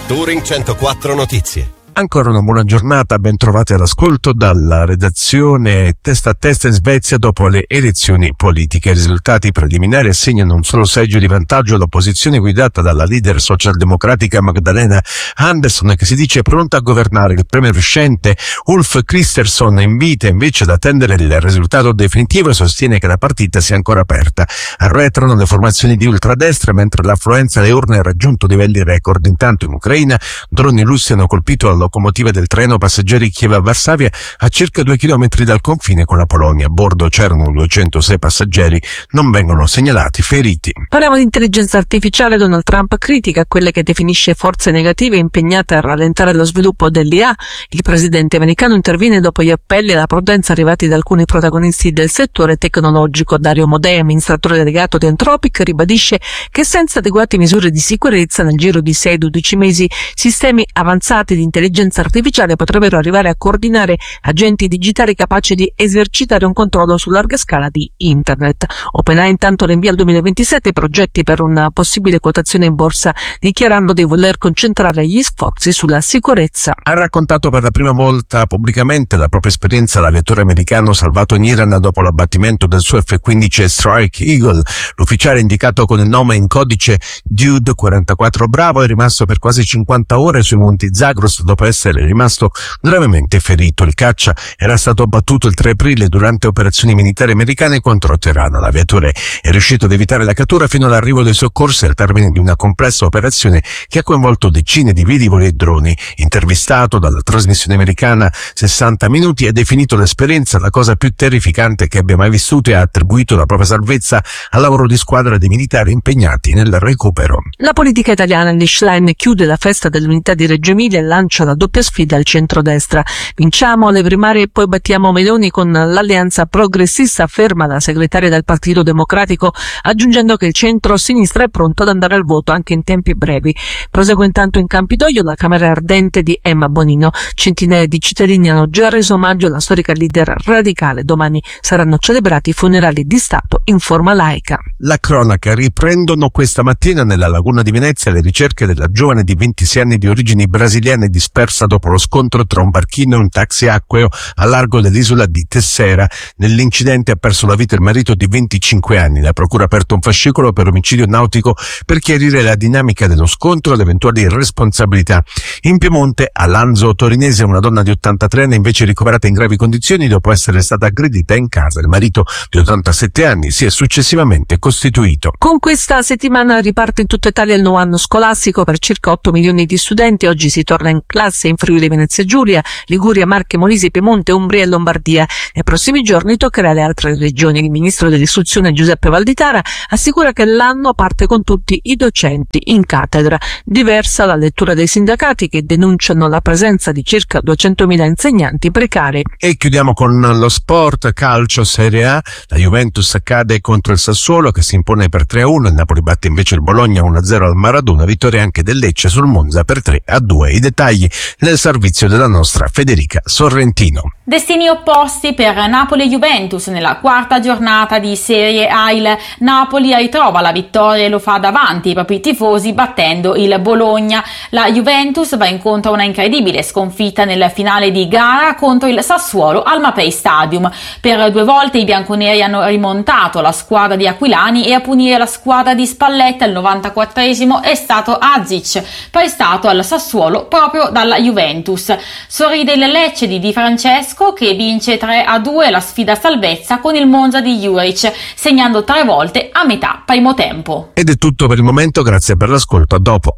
Touring 104 Notizie. Ancora una buona giornata, ben trovati all'ascolto dalla redazione. Testa a testa in Svezia dopo le elezioni politiche. I risultati preliminari assegnano un solo seggio di vantaggio all'opposizione guidata dalla leader socialdemocratica Magdalena Andersson, che si dice pronta a governare. Il premier uscente Ulf Kristersson invita invece ad attendere il risultato definitivo e sostiene che la partita sia ancora aperta. Arretrano le formazioni di ultradestra mentre l'affluenza alle urne ha raggiunto livelli record. Intanto in Ucraina droni russi hanno colpito la locomotiva del treno passeggeri Kiev-Varsavia a circa 2 chilometri dal confine con la Polonia. A bordo c'erano 206 passeggeri, non vengono segnalati feriti. Parliamo di intelligenza artificiale. Donald Trump critica quelle che definisce forze negative impegnate a rallentare lo sviluppo dell'IA. Il presidente americano interviene dopo gli appelli alla prudenza arrivati da alcuni protagonisti del settore tecnologico. Dario Modè, amministratore delegato di Anthropic, ribadisce che senza adeguate misure di sicurezza nel giro di 6-12 mesi sistemi avanzati di intelligenza artificiale potrebbero arrivare a coordinare agenti digitali capaci di esercitare un controllo su larga scala di Internet. OpenAI intanto rinvia al 2027 i progetti per una possibile quotazione in borsa, dichiarando di voler concentrare gli sforzi sulla sicurezza. Ha raccontato per la prima volta pubblicamente la propria esperienza l'aviatore americano salvato in Iran dopo l'abbattimento del suo F-15 Strike Eagle. L'ufficiale indicato con il nome in codice Dude 44 Bravo è rimasto per quasi 50 ore sui monti Zagros dopo essere rimasto gravemente ferito. Il caccia era stato abbattuto il 3 aprile durante operazioni militari americane contro Teheran. L'aviatore è riuscito ad evitare la cattura fino all'arrivo dei soccorsi al termine di una complessa operazione che ha coinvolto decine di velivoli e droni. Intervistato dalla trasmissione americana 60 Minuti, ha definito l'esperienza la cosa più terrificante che abbia mai vissuto e ha attribuito la propria salvezza al lavoro di squadra dei militari impegnati nel recupero. La politica italiana. L'Schlein chiude la festa dell'unità di Reggio Emilia e lancia la doppia sfida al centrodestra. Vinciamo le primarie e poi battiamo Meloni con l'alleanza progressista, afferma la segretaria del Partito Democratico, aggiungendo che il centro-sinistra è pronto ad andare al voto anche in tempi brevi. Prosegue intanto in Campidoglio la Camera ardente di Emma Bonino. Centinaia di cittadini hanno già reso omaggio alla storica leader radicale. Domani saranno celebrati i funerali di Stato in forma laica. La cronaca. Riprendono questa mattina nella laguna di Venezia le ricerche della giovane di 26 anni di origini brasiliane dispersa dopo lo scontro tra un barchino e un taxi acqueo a largo dell'isola di Tessera. Nell'incidente ha perso la vita il marito di 25 anni. La procura ha aperto un fascicolo per omicidio nautico per chiarire la dinamica dello scontro e le eventuali responsabilità. In Piemonte, a Lanzo Torinese, una donna di 83 anni invece ricoverata in gravi condizioni dopo essere stata aggredita in casa. Il marito di 87 anni si è successivamente costituito. Con questa settimana riparte in tutta Italia il nuovo anno scolastico per circa 8 milioni di studenti. Oggi si torna in classe in Friuli Venezia Giulia, Liguria, Marche, Molise, Piemonte, Umbria e Lombardia. Nei prossimi giorni toccherà alle altre regioni. Il ministro dell'istruzione Giuseppe Valditara assicura che l'anno parte con tutti i docenti in cattedra. Diversa la lettura dei sindacati, che denunciano la presenza di circa 200.000 insegnanti precari. E chiudiamo con lo sport. Calcio Serie A. La Juventus cade contro il Sassuolo che si impone per 3-1. Il Napoli batte invece il Bologna 1-0 al Maradona. Vittoria anche del Lecce sul Monza per 3-2. I dettagli nel servizio della nostra Federica Sorrentino. Destini opposti per Napoli e Juventus nella quarta giornata di Serie A. Il Napoli ritrova la vittoria e lo fa davanti ai propri tifosi battendo il Bologna. La Juventus va incontro a una incredibile sconfitta nel finale di gara contro il Sassuolo al Mapei Stadium. Per 2 volte i bianconeri hanno rimontato la squadra di Aquilani e a punire la squadra di Spalletti al 94esimo è stato Azic, prestato al Sassuolo proprio dalla Juventus. Sorride il Lecce di Di Francesco che vince 3-2 la sfida salvezza con il Monza di Juric, segnando 3 volte a metà primo tempo. Ed è tutto per il momento, grazie per l'ascolto, a dopo.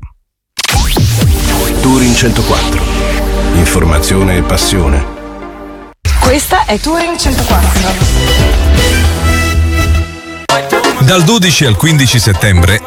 Touring 104. Informazione e passione. Questa è Touring 104. Dal 12 al 15 settembre